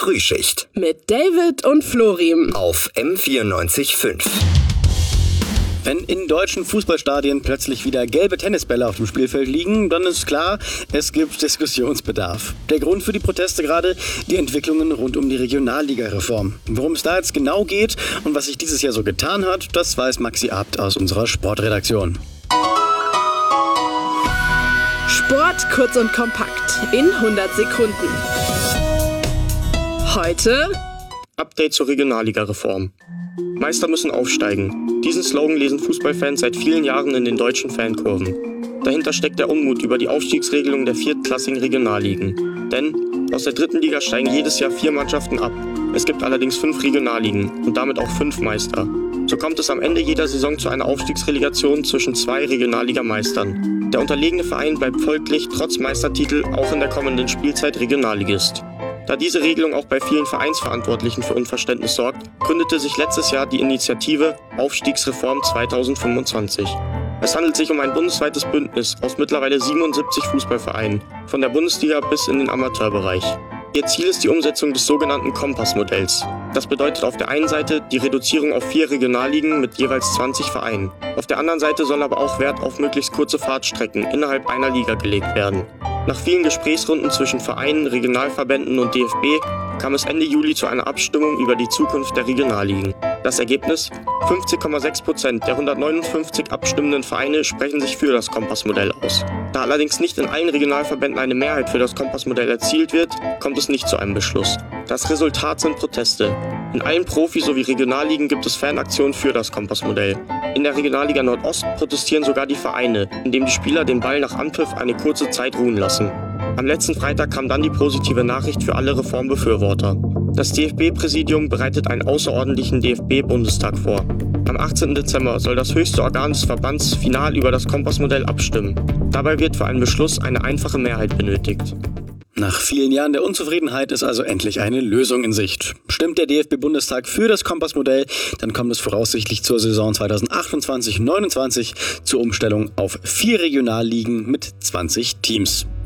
Frühschicht mit David und Florim auf M94.5. Wenn in deutschen Fußballstadien plötzlich wieder gelbe Tennisbälle auf dem Spielfeld liegen, dann ist klar, es gibt Diskussionsbedarf. Der Grund für die Proteste gerade, die Entwicklungen rund um die Regionalliga-Reform. Worum es da jetzt genau geht und was sich dieses Jahr so getan hat, das weiß Maxi Abt aus unserer Sportredaktion. Sport kurz und kompakt in 100 Sekunden. Heute Update zur Regionalliga-Reform. Meister müssen aufsteigen. Diesen Slogan lesen Fußballfans seit vielen Jahren in den deutschen Fankurven. Dahinter steckt der Unmut über die Aufstiegsregelung der viertklassigen Regionalligen. Denn aus der dritten Liga steigen jedes Jahr 4 Mannschaften ab. Es gibt allerdings 5 Regionalligen und damit auch 5 Meister. So kommt es am Ende jeder Saison zu einer Aufstiegsrelegation zwischen 2 Regionalligameistern. Der unterlegene Verein bleibt folglich trotz Meistertitel auch in der kommenden Spielzeit Regionalligist. Da diese Regelung auch bei vielen Vereinsverantwortlichen für Unverständnis sorgt, gründete sich letztes Jahr die Initiative Aufstiegsreform 2025. Es handelt sich um ein bundesweites Bündnis aus mittlerweile 77 Fußballvereinen, von der Bundesliga bis in den Amateurbereich. Ihr Ziel ist die Umsetzung des sogenannten Kompass-Modells. Das bedeutet auf der einen Seite die Reduzierung auf 4 Regionalligen mit jeweils 20 Vereinen. Auf der anderen Seite soll aber auch Wert auf möglichst kurze Fahrtstrecken innerhalb einer Liga gelegt werden. Nach vielen Gesprächsrunden zwischen Vereinen, Regionalverbänden und DFB kam es Ende Juli zu einer Abstimmung über die Zukunft der Regionalligen. Das Ergebnis? 50,6% der 159 abstimmenden Vereine sprechen sich für das Kompassmodell aus. Da allerdings nicht in allen Regionalverbänden eine Mehrheit für das Kompassmodell erzielt wird, kommt es nicht zu einem Beschluss. Das Resultat sind Proteste. In allen Profi- sowie Regionalligen gibt es Fanaktionen für das Kompassmodell. In der Regionalliga Nordost protestieren sogar die Vereine, indem die Spieler den Ball nach Anpfiff eine kurze Zeit ruhen lassen. Am letzten Freitag kam dann die positive Nachricht für alle Reformbefürworter. Das DFB-Präsidium bereitet einen außerordentlichen DFB-Bundestag vor. Am 18. Dezember soll das höchste Organ des Verbands final über das Kompassmodell abstimmen. Dabei wird für einen Beschluss eine einfache Mehrheit benötigt. Nach vielen Jahren der Unzufriedenheit ist also endlich eine Lösung in Sicht. Stimmt der DFB-Bundestag für das Kompassmodell, dann kommt es voraussichtlich zur Saison 2028/29 zur Umstellung auf 4 Regionalligen mit 20 Teams.